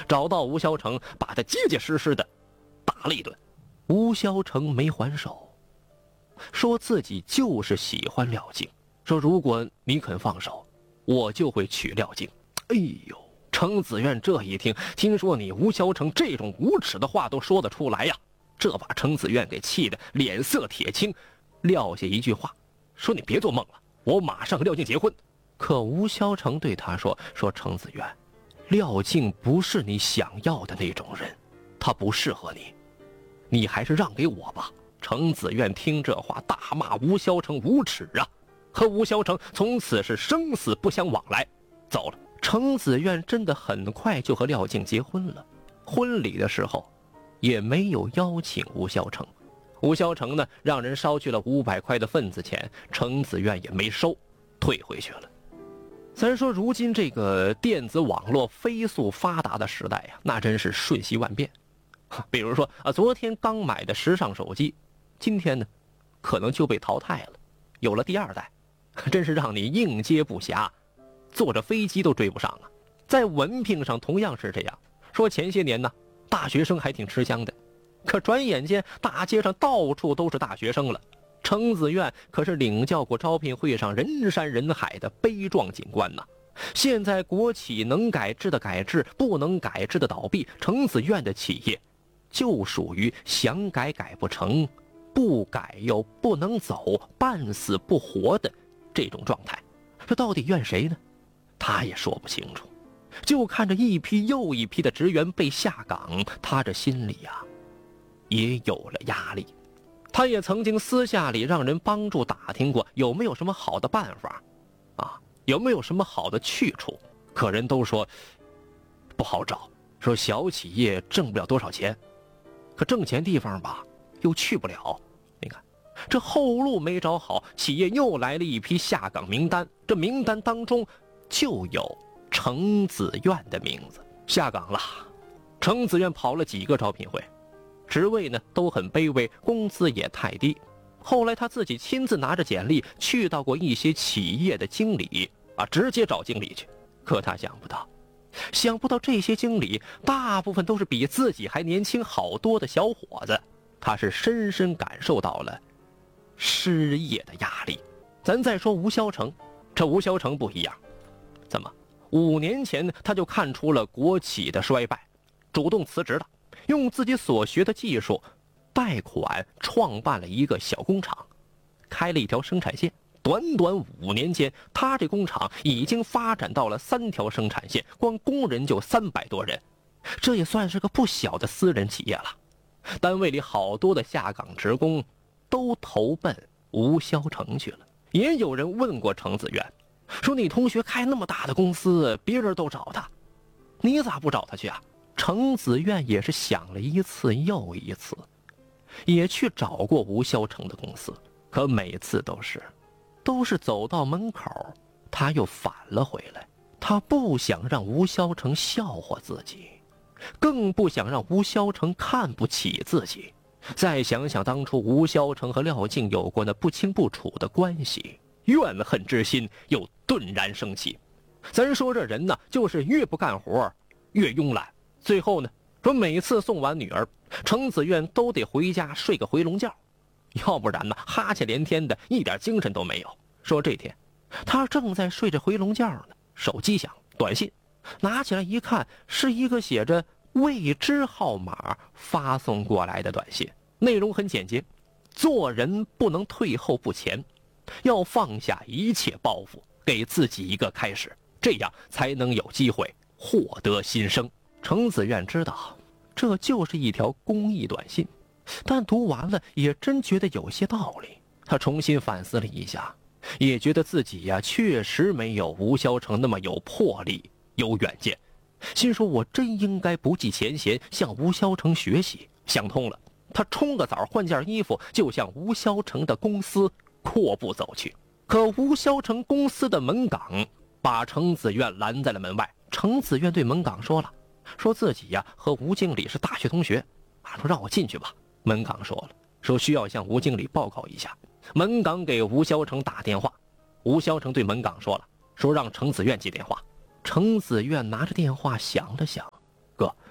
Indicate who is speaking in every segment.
Speaker 1: 找到吴萧成，把他结结实实的打了一顿。吴萧成没还手，说自己就是喜欢廖静，说如果你肯放手，我就会娶廖静。哎呦，程子苑这一听，听说你吴萧成这种无耻的话都说得出来呀，这把程子苑给气得脸色铁青，撂下一句话，说你别做梦了，我马上和廖静结婚。可吴萧成对他说程子苑，廖静不是你想要的那种人，她不适合你，你还是让给我吧。程子苑听这话，大骂吴萧成无耻啊，和吴萧成从此是生死不相往来，走了。程子苑真的很快就和廖静结婚了，婚礼的时候也没有邀请吴萧成。吴萧成呢，让人捎去了500块的份子钱，程子苑也没收，退回去了。咱说如今这个电子网络飞速发达的时代呀，那真是瞬息万变。比如说昨天刚买的时尚手机，今天呢可能就被淘汰了，有了第2代，真是让你应接不暇，坐着飞机都追不上啊。在文凭上同样是这样，说前些年呢大学生还挺吃香的，可转眼间大街上到处都是大学生了。程子苑可是领教过招聘会上人山人海的悲壮景观呐。现在国企能改制的改制，不能改制的倒闭，程子苑的企业就属于想改改不成，不改又不能走，半死不活的这种状态。这到底怨谁呢？他也说不清楚，就看着一批又一批的职员被下岗，他这心里呀也有了压力。他也曾经私下里让人帮助打听过有没有什么好的办法有没有什么好的去处，可人都说不好找，说小企业挣不了多少钱，可挣钱地方吧又去不了。你看这后路没找好，企业又来了一批下岗名单，这名单当中就有程子苑的名字。下岗了，程子苑跑了几个招聘会，职位呢都很卑微，工资也太低。后来他自己亲自拿着简历去到过一些企业的经理直接找经理去。可他想不到这些经理大部分都是比自己还年轻好多的小伙子，他是深深感受到了失业的压力。咱再说吴萧成，这吴萧成不一样，怎么5年前他就看出了国企的衰败，主动辞职了，用自己所学的技术贷款创办了一个小工厂，开了一条生产线。短短5年间，他这工厂已经发展到了3条生产线，光工人就300多人，这也算是个不小的私人企业了。单位里好多的下岗职工都投奔吴萧成去了。也有人问过程子苑，说你同学开那么大的公司，别人都找他，你咋不找他去啊？程子苑也是想了一次又一次，也去找过吴萧成的公司，可每次都是走到门口他又返了回来。他不想让吴萧成笑话自己，更不想让吴萧成看不起自己。再想想当初吴萧成和廖静有过那不清不楚的关系，怨恨之心又顿然升起。咱说这人呢，就是越不干活越慵懒。最后呢，说每次送完女儿，程子苑都得回家睡个回笼觉，要不然呢哈欠连天的，一点精神都没有。说这天他正在睡着回笼觉呢，手机响，短信拿起来一看，是一个写着未知号码发送过来的短信，内容很简洁，做人不能退后不前，要放下一切包袱，给自己一个开始，这样才能有机会获得新生。程子苑知道这就是一条公益短信，但读完了也真觉得有些道理。他重新反思了一下，也觉得自己确实没有吴萧成那么有魄力有远见，心说我真应该不计前嫌，向吴萧成学习。想通了，他冲个澡换件衣服，就向吴萧成的公司阔步走去。可吴萧成公司的门岗把程子苑拦在了门外。程子苑对门岗说了，说自己和吴经理是大学同学说让我进去吧。门岗说了，说需要向吴经理报告一下。门岗给吴萧成打电话，吴萧成对门岗说了，说让程子苑接电话。程子苑拿着电话想了想，哥，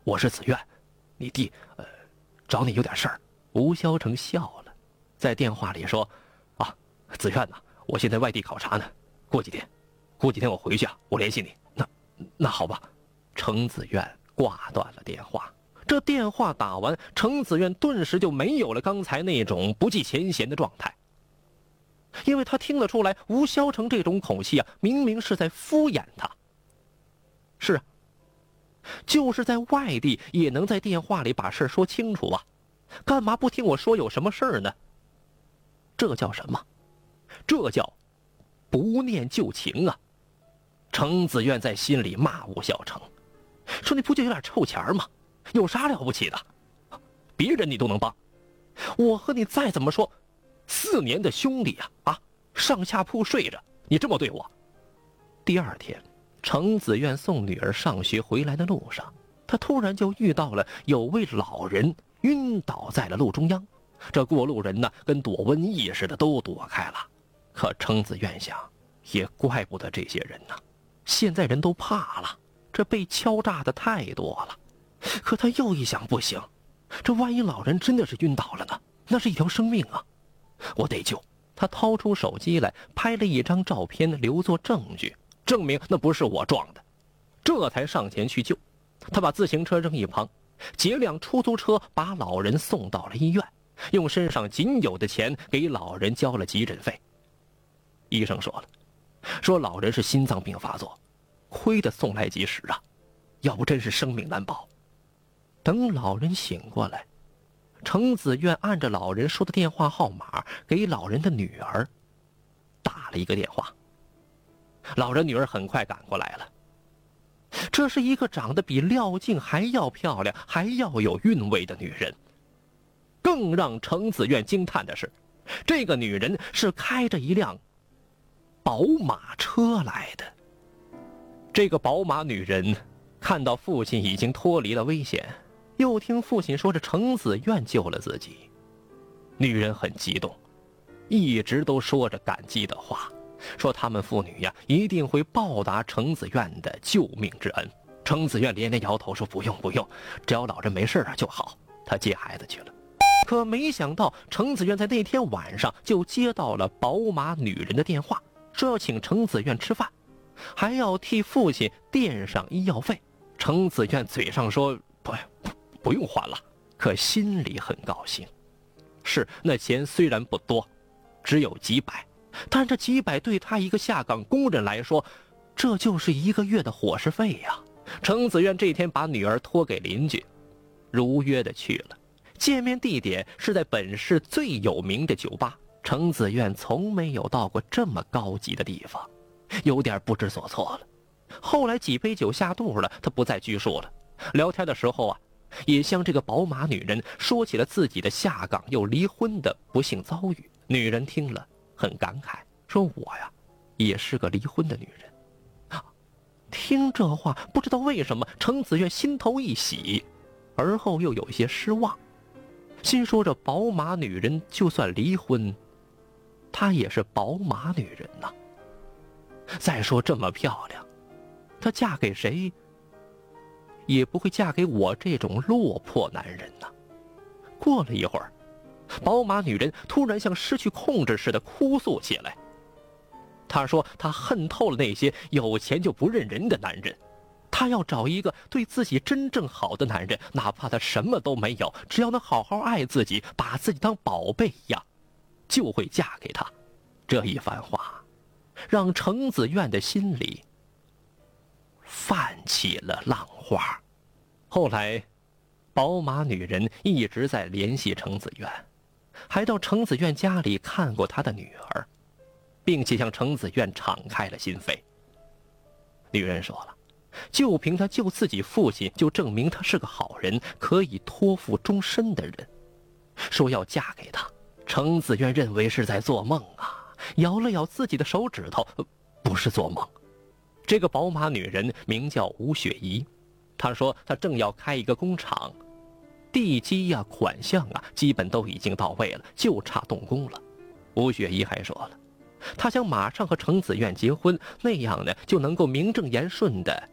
Speaker 1: 我是子苑，你弟，找你有点事儿。”吴萧成笑了，在电话里说：“啊，子苑呐，我现在外地考察呢，过几天我回去啊，我联系你。”那好吧。程子苑挂断了电话。这电话打完，程子苑顿时就没有了刚才那种不计前嫌的状态，因为他听得出来，吴萧成这种口气啊，明明是在敷衍他。是啊，就是在外地也能在电话里把事说清楚啊，干嘛不听我说有什么事儿呢？这叫什么？这叫不念旧情啊！程子苑在心里骂吴萧成，说：“你不就有点臭钱吗？有啥了不起的？别人你都能帮，我和你再怎么说，4年的兄弟啊，上下铺睡着，你这么对我。”第二天，程子苑送女儿上学回来的路上，他突然就遇到了有位老人晕倒在了路中央。这过路人呢，跟躲瘟疫似的都躲开了。可程子苑想，也怪不得这些人呢，现在人都怕了，这被敲诈的太多了。可他又一想，不行，这万一老人真的是晕倒了呢？那是一条生命啊，我得救。他掏出手机来，拍了一张照片留作证据，证明那不是我撞的，这才上前去救。他把自行车扔一旁，劫辆出租车把老人送到了医院，用身上仅有的钱给老人交了急诊费。医生说老人是心脏病发作，亏得送来及时啊，要不真是生命难保。等老人醒过来，程子苑按着老人说的电话号码给老人的女儿打了一个电话。老人女儿很快赶过来了，这是一个长得比廖静还要漂亮还要有韵味的女人。更让程子苑惊叹的是，这个女人是开着一辆宝马车来的。这个宝马女人看到父亲已经脱离了危险，又听父亲说这程子苑救了自己，女人很激动，一直都说着感激的话，说他们父女呀一定会报答程子苑的救命之恩。程子苑连连摇头说：“不用，只要老人没事就好。”他接孩子去了。可没想到，程子苑在那天晚上就接到了宝马女人的电话，说要请程子苑吃饭，还要替父亲垫上医药费。程子苑嘴上说不用还了，可心里很高兴。是，那钱虽然不多，只有几百，但这几百对他一个下岗工人来说，这就是1个月的伙食费呀。程子苑这天把女儿托给邻居，如约的去了。见面地点是在本市最有名的酒吧。程子苑从没有到过这么高级的地方，有点不知所措了。后来几杯酒下肚了，他不再拘束了。聊天的时候啊，也向这个宝马女人说起了自己的下岗又离婚的不幸遭遇。女人听了很感慨，说：“我呀，也是个离婚的女人。”听这话，不知道为什么程子苑心头一喜，而后又有些失望，心说这宝马女人就算离婚，她也是宝马女人呐。再说这么漂亮，她嫁给谁也不会嫁给我这种落魄男人呐。过了一会儿，宝马女人突然像失去控制似的哭诉起来。她说她恨透了那些有钱就不认人的男人，她要找一个对自己真正好的男人，哪怕他什么都没有，只要能好好爱自己，把自己当宝贝一样，就会嫁给他。这一番话让程子苑的心里泛起了浪花。后来宝马女人一直在联系程子苑，还到程子苑家里看过他的女儿，并且向程子苑敞开了心扉。女人说了，就凭他救自己父亲，就证明他是个好人，可以托付终身的人。说要嫁给他，程子苑认为是在做梦啊，摇了摇自己的手指头，不是做梦。这个宝马女人名叫吴雪怡，她说她正要开一个工厂，地基呀、款项啊，基本都已经到位了，就差动工了。吴雪怡还说了，她想马上和程子苑结婚，那样呢就能够名正言顺的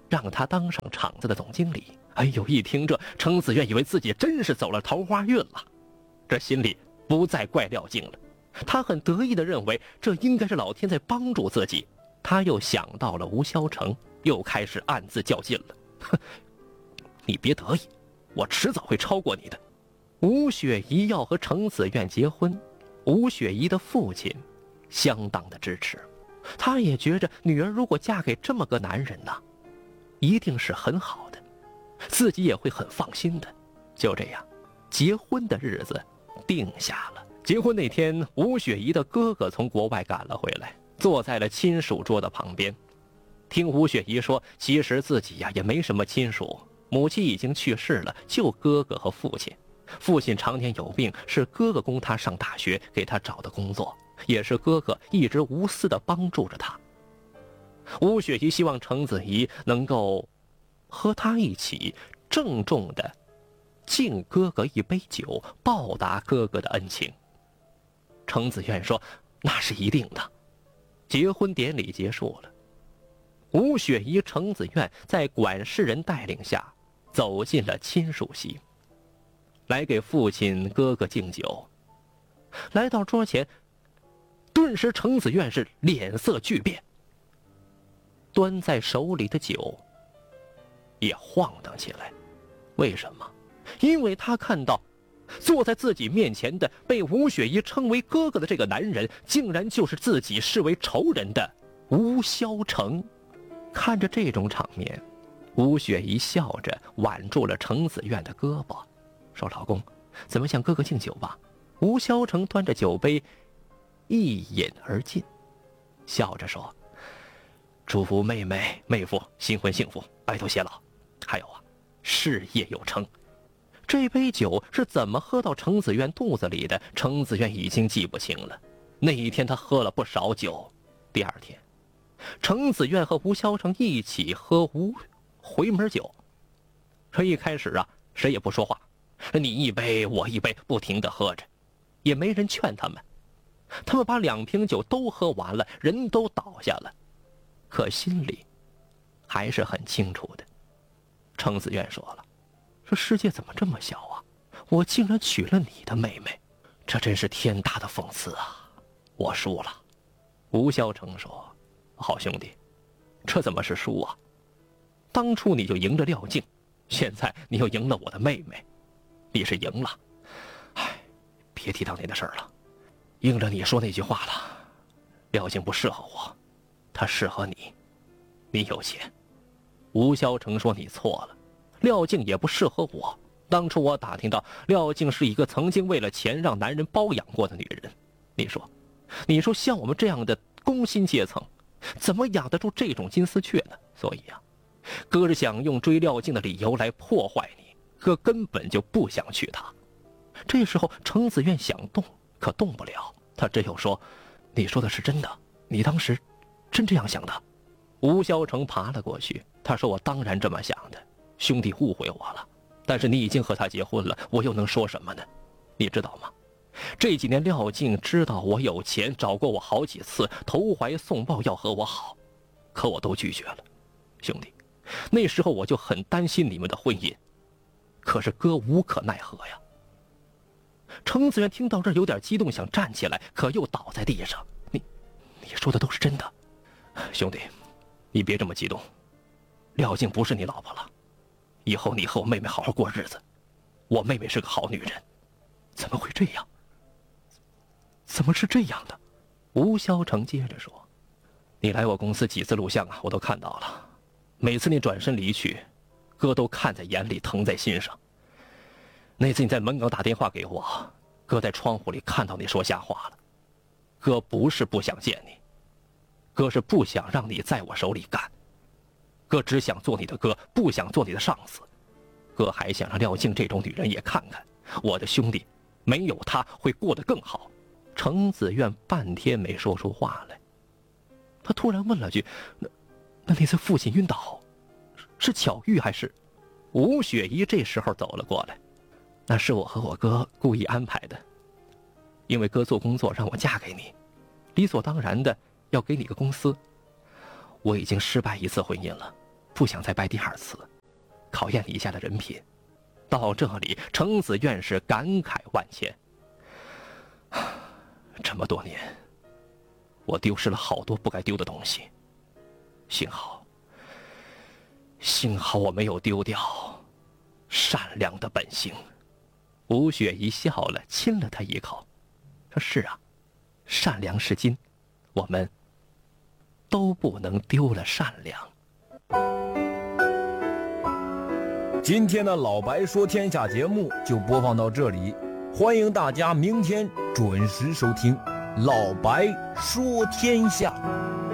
Speaker 1: 让他当上厂子的总经理。哎呦，一听这，程子苑以为自己真是走了桃花运了，这心里不再怪廖静了。他很得意地认为这应该是老天在帮助自己。他又想到了吴萧成，又开始暗自较劲了。哼，你别得意，我迟早会超过你的。吴雪怡要和程子苑结婚，吴雪怡的父亲相当的支持，他也觉着女儿如果嫁给这么个男人呢，一定是很好的，自己也会很放心的。就这样，结婚的日子定下了。结婚那天，吴雪怡的哥哥从国外赶了回来，坐在了亲属桌的旁边。听吴雪怡说，其实自己也没什么亲属，母亲已经去世了，就哥哥和父亲。父亲常年有病，是哥哥供他上大学，给他找的工作，也是哥哥一直无私地帮助着他。吴雪怡希望程子怡能够和他一起郑重地敬哥哥一杯酒，报答哥哥的恩情。程子苑说，那是一定的。结婚典礼结束了，吴雪怡、程子苑在管事人带领下走进了亲属席，来给父亲哥哥敬酒。来到桌前，顿时程子苑是脸色巨变，端在手里的酒也晃荡起来。为什么？因为他看到坐在自己面前的被吴雪怡称为哥哥的这个男人，竟然就是自己视为仇人的吴萧成。看着这种场面，吴雪怡笑着挽住了程子苑的胳膊，说，老公，咱们向哥哥敬酒吧。吴萧成端着酒杯一饮而尽，笑着说，祝福妹夫新婚幸福，白头偕老，还有事业有成。这杯酒是怎么喝到程子苑肚子里的，程子苑已经记不清了。那一天他喝了不少酒。第二天，程子苑和吴萧成一起喝回门酒。这一开始谁也不说话，你一杯我一杯，不停地喝着，也没人劝他们。他们把2瓶酒都喝完了，人都倒下了，可心里还是很清楚的。程子苑说了，这世界怎么这么小啊，我竟然娶了你的妹妹，这真是天大的讽刺啊，我输了。吴萧成说，好兄弟，这怎么是输啊？当初你就赢着廖静，现在你又赢了我的妹妹，你是赢了。唉，别提当年的事了，应着你说那句话了，廖静不适合我，她适合你，你有钱。吴萧成说，你错了，廖静也不适合我。当初我打听到廖静是一个曾经为了钱让男人包养过的女人，你说像我们这样的工薪阶层，怎么养得住这种金丝雀呢？所以哥是想用追廖静的理由来破坏你，哥根本就不想娶她。这时候程子苑想动，可动不了，他只有说，你说的是真的，你当时真这样想的？吴萧成爬了过去，他说，我当然这么想的，兄弟误会我了，但是你已经和他结婚了，我又能说什么呢？你知道吗？这几年廖静知道我有钱，找过我好几次，投怀送抱要和我好，可我都拒绝了。兄弟，那时候我就很担心你们的婚姻，可是哥无可奈何呀。程子苑听到这儿有点激动，想站起来，可又倒在地上。你说的都是真的？兄弟，你别这么激动，廖静不是你老婆了，以后你和我妹妹好好过日子，我妹妹是个好女人。怎么会这样？怎么是这样的？吴萧成接着说，你来我公司几次录像我都看到了，每次你转身离去，哥都看在眼里，疼在心上。那次你在门口打电话给我，哥在窗户里看到你说瞎话了。哥不是不想见你，哥是不想让你在我手里干。哥只想做你的哥，不想做你的上司。哥还想让廖静这种女人也看看，我的兄弟没有她会过得更好。程子苑半天没说出话来，他突然问了句，那次父亲晕倒是巧遇还是？吴雪怡这时候走了过来，那是我和我哥故意安排的，因为哥做工作让我嫁给你，理所当然的要给你个公司。我已经失败1次婚姻了， 不想再拜第二次，考验李家的人品。到这里，程子院士感慨万千。这么多年，我丢失了好多不该丢的东西，幸好我没有丢掉善良的本性。吴雪怡笑了，亲了他一口，说：“是啊，善良是金，我们都不能丢了善良。”
Speaker 2: 今天的老白说天下节目就播放到这里，欢迎大家明天准时收听老白说天下。